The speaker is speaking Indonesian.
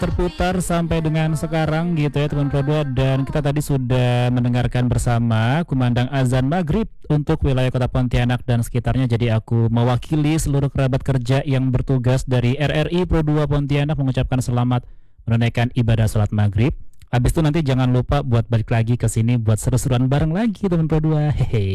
terputar sampai dengan sekarang gitu ya teman Pro 2, dan kita tadi sudah mendengarkan bersama kumandang azan maghrib untuk wilayah kota Pontianak dan sekitarnya. Jadi aku mewakili seluruh kerabat kerja yang bertugas dari RRI Pro 2 Pontianak mengucapkan selamat menunaikan ibadah sholat maghrib. Habis itu nanti jangan lupa buat balik lagi ke sini buat seru-seruan bareng lagi teman Pro 2. Hehe.